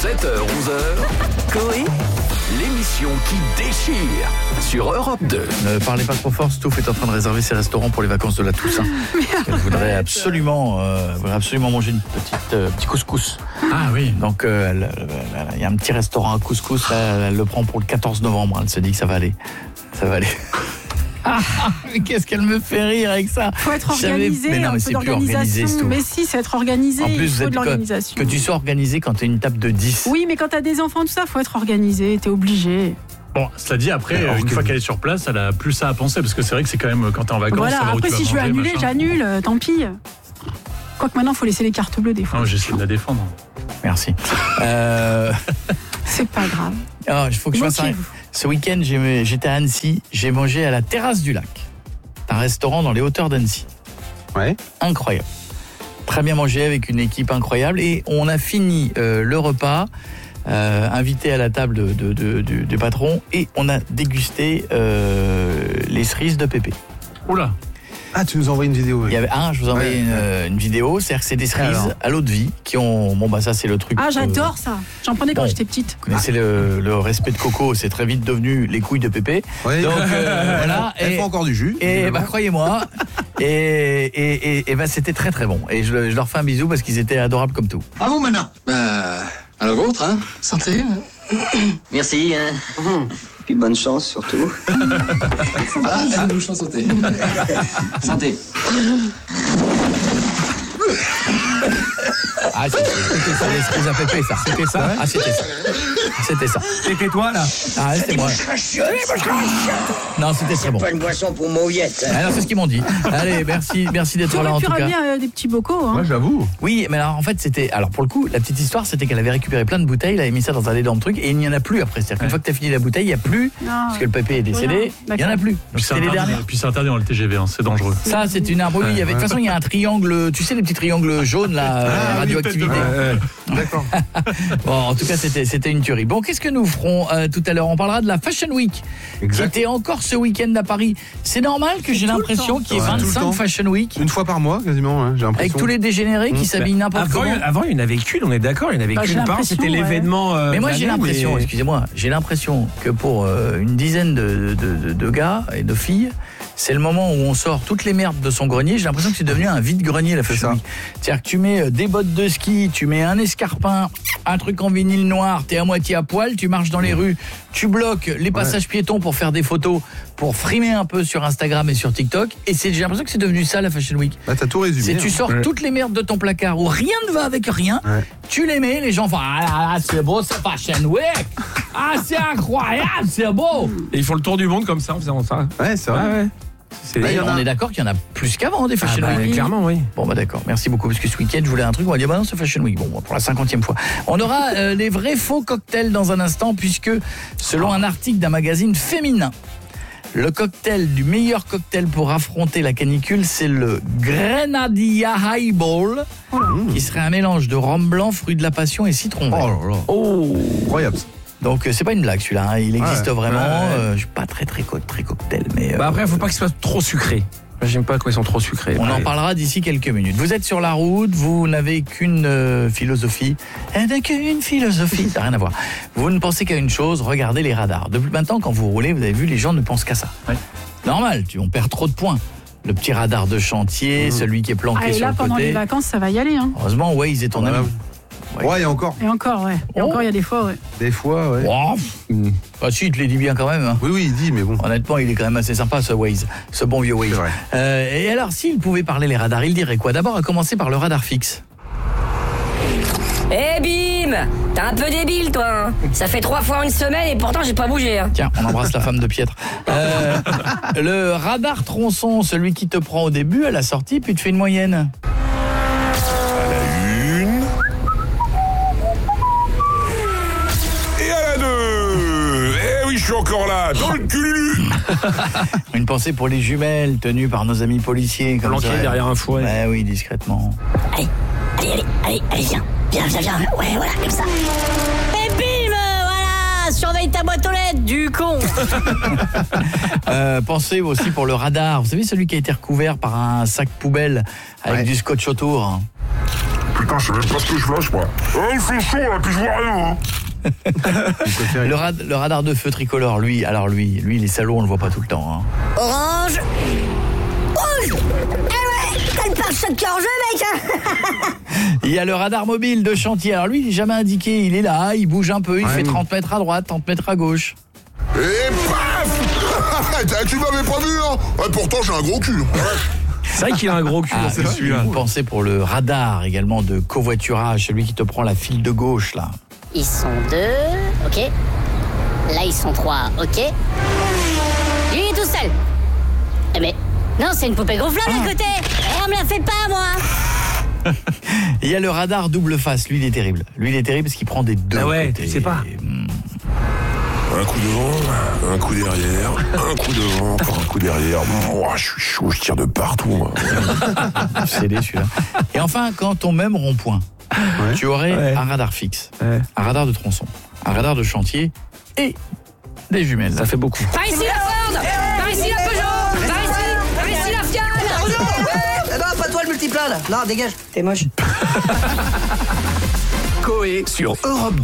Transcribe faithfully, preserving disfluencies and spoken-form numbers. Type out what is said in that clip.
sept heures onze heures, Coé, l'émission qui déchire sur Europe deux. Ne parlez pas trop fort, Stouff est en train de réserver ses restaurants pour les vacances de la Toussaint. Elle voudrait absolument, euh, voudrait absolument manger une petite euh, petit couscous. Ah oui. Donc euh, elle, elle, elle, il y a un petit restaurant à couscous, là, elle, elle le prend pour le quatorze novembre. Elle se dit que ça va aller, ça va aller. Ah, mais qu'est-ce qu'elle me fait rire avec ça. Faut être organisé, mais non, mais un c'est peu plus organisé, d'organisation. Mais si, c'est être organisé, en plus, il faut de l'organisation. Que, que tu sois organisé quand tu as une table de dix. Oui, mais quand tu as des enfants, tout ça, faut être organisé, t'es obligé. Bon, cela dit, après, alors, une fois qu'elle est sur place, elle a plus ça à penser, parce que c'est vrai que c'est quand même, quand t'es en vacances, voilà, savoir après, où tu si vas je veux manger, annuler, machin. j'annule, euh, tant pis. Quoique maintenant, il faut laisser les cartes bleues des fois. Non, j'essaie de la défendre. Merci. Euh... C'est pas grave. Alors, il faut que je fasse un... Ce week-end, j'ai... j'étais à Annecy, j'ai mangé à la Terrasse du Lac. Un restaurant dans les hauteurs d'Annecy. Ouais. Incroyable. Très bien mangé avec une équipe incroyable. Et on a fini euh, le repas, euh, invité à la table de, de, de, de, de patron, et on a dégusté euh, les cerises de Pépé. Oula. Ah, tu nous envoies une vidéo. Oui. Il y avait un, je vous envoie ouais, une, ouais. une vidéo, c'est-à-dire que c'est des cerises Alors. à l'eau de vie qui ont. Bon, bah, ça, c'est le truc. Ah, j'adore euh, ça. J'en prenais quand bon. j'étais petite. Mais c'est le, le respect de Coco, c'est très vite devenu les couilles de Pépé. Ouais. Donc, euh, voilà. Elle et, fait encore du jus. Et bah, croyez-moi, et, et, et, et bah, c'était très très bon. Et je, je leur fais un bisou parce qu'ils étaient adorables comme tout. À vous maintenant. Bah, à la vôtre, hein. Santé. Merci, hein. Mmh. Puis bonne chance surtout. Ah, elle nous chance sauter. Santé. Ah, c'était ça, les cerises à Pépé, ça. C'était ça. Ah, c'était ça. C'était ça. C'était toi, là. Ah, c'était moi. Non, c'était très bon. Pas une boisson pour mauviette. Ah, non, c'est ce qu'ils m'ont dit. Allez, merci, merci d'être Tu là en aurais tout pu cas. ramener euh, des petits bocaux. Hein. Ouais, j'avoue. Oui, mais alors en fait, c'était. Alors pour le coup, la petite histoire, c'était qu'elle avait récupéré plein de bouteilles, elle avait mis ça dans un énorme truc, et il n'y en a plus après. C'est-à-dire qu'une fois que tu as fini la bouteille, il n'y a plus. Non, Parce que le Pépé est décédé, il n'y en a plus. Donc Puis c'est c'était les interdit, dernières. puis c'est interdit dans le T G V, hein, c'est dangereux. Ça, c'est une arbre. Oui, il y avait. De toute façon, il y a un triangle. Tu sais, les petits triangles jaunes, là, euh, Ah, oui, radioactivité. peut-être de- D'accord. Bon, en tout cas, c'était, c'était une tuerie. Bon, qu'est-ce que nous ferons euh, tout à l'heure? On parlera de la Fashion Week, Exact. qui était encore ce week-end à Paris. C'est normal que j'ai tout le l'impression temps. qu'il y ait Ouais, tout le vingt-cinq temps. Fashion Week, Une fois par mois, quasiment, hein, j'ai l'impression. avec tous les dégénérés qui Mmh. s'habillent n'importe Avant, comment. avant, il y en avait qu'une, on est d'accord, il y en avait Bah, j'ai qu'une part, l'impression, c'était ouais. l'événement. euh, Mais moi de j'ai l'année, l'impression, mais- excusez-moi, j'ai l'impression que pour euh, une dizaine de, de, de, de gars et de filles, c'est le moment où on sort toutes les merdes de son grenier. J'ai l'impression que c'est devenu un vide-grenier la Fashion ça. Week. C'est-à-dire que tu mets euh, des bottes de ski, tu mets un escarpin, un truc en vinyle noir, t'es à moitié à poil, tu marches dans les rues, tu bloques les passages piétons pour faire des photos, pour frimer un peu sur Instagram et sur TikTok. Et c'est, j'ai l'impression que c'est devenu ça la Fashion Week. Bah, t'as tout résumé. C'est tu hein. sors Ouais. toutes les merdes de ton placard où rien ne va avec rien, Ouais. tu les mets, les gens font ah là là c'est beau c'est Fashion Week, ah c'est incroyable c'est beau. Et ils font le tour du monde comme ça en faisant ça. Ouais, c'est vrai. Ouais, ouais. C'est- Et il y en on a. est d'accord qu'il y en a plus qu'avant des Ah Fashion bah, Week. clairement, oui. Bon bah d'accord, merci beaucoup parce que ce week-end je voulais un truc, on va dire bah non c'est Fashion Week, bon pour la cinquantième fois. On aura euh, les vrais faux cocktails dans un instant puisque selon un article d'un magazine féminin, le cocktail du meilleur cocktail pour affronter la canicule, c'est le Grenadilla Highball, qui serait un mélange de rhum blanc, fruits de la passion et citron vert. Oh là là. Oh. Incroyable. Donc euh, c'est pas une blague celui-là, hein. Il existe Ouais. vraiment. Ouais, ouais. Euh, je suis pas très très co- très cocktail, mais euh, Bah après, il faut pas qu'ils soient trop sucrés. Moi, j'aime pas quand ils sont trop sucrés. on en Ouais. parlera d'ici quelques minutes. Vous êtes sur la route, vous n'avez qu'une euh, philosophie. Elle n'a qu'une philosophie, ça n'a rien à voir. Vous ne pensez qu'à une chose, regardez les radars. Depuis maintenant, quand vous roulez, vous avez vu, les gens ne pensent qu'à ça. Ouais. Normal, tu, on perd trop de points. Le petit radar de chantier, celui qui est planqué Ah, et sur là, le pendant côté. les vacances, ça va y aller. Hein. Heureusement, Waze est ton Ouais. ami. Ouais, et encore. Et encore, ouais. Et Oh. encore, il y a des fois, ouais. Des fois, ouais. Oh, Mm. ah si, il te les dit bien quand même. Hein. Oui, oui, il dit, mais bon. Honnêtement, il est quand même assez sympa ce Waze, ce bon vieux Waze. C'est vrai. Euh, et alors, s'il pouvait parler les radars, il dirait quoi? D'abord, à commencer par le radar fixe. Eh bim! T'es un peu débile, toi, hein. Ça fait trois fois en une semaine et pourtant j'ai pas bougé, hein. Tiens, on embrasse la femme de Pietre. Euh, le radar tronçon, celui qui te prend au début, à la sortie, puis te fait une moyenne. Et à la deux. Eh oui, je suis encore là, dans le cul. Une pensée pour les jumelles tenues par nos amis policiers. Comme Planqué ça. derrière un fourré. Ouais, oui, discrètement. Allez, allez, allez, allez, allez, viens. Viens, viens, viens. Ouais, voilà, comme ça. Et bim! Voilà! Surveille ta boîte aux lettres, du con! Euh, pensez aussi pour le radar. Vous savez, celui qui a été recouvert par un sac poubelle avec Ouais. du scotch autour. putain, je sais même pas ce que je flash, moi. Oh, il fait chaud, là, puis je vois rien, hein. le, rad, le radar de feu tricolore, lui, alors lui, lui, les salauds, on le voit pas tout le temps. Hein. Orange. Rouge. Eh ouais, t'as le pare-choc qui est en jeu, mec. Il y a le radar mobile de chantier. Alors lui, il est jamais indiqué, il est là, il bouge un peu, il ouais, fait oui. trente mètres à droite, trente mètres à gauche. Et paf. Tu m'avais pas vu, hein. Ouais, pourtant, j'ai un gros cul. Ouais. C'est vrai qu'il a un gros cul, Ah, c'est celui-là. Vous pensez pour le radar également de covoiturage, celui qui te prend la file de gauche, là. Ils sont deux, ok. Là, ils sont trois, ok. Lui, il est tout seul. Eh mais, non, c'est une poupée gonflable ah. à côté. Eh, on me la fait pas, moi. Il y a le radar double face, lui, il est terrible. Lui, il est terrible parce qu'il prend des deux Ah ouais, côtés. tu sais pas. Hmm. Un coup devant, un coup derrière, un coup devant, encore un coup derrière. Moi, je suis chaud, je tire de partout, moi. C'est déçu, là. Et enfin, quand ton même rond-point, ouais. tu aurais ouais. un radar fixe, ouais. un radar de tronçon, un radar de chantier et des jumelles. Ça fait beaucoup. Par ici la Ford, par ici la Peugeot, par ici, par ici la Fiat. Non, pas toi le multiplat, là. Non, dégage, t'es moche. Coé sur Europe deux.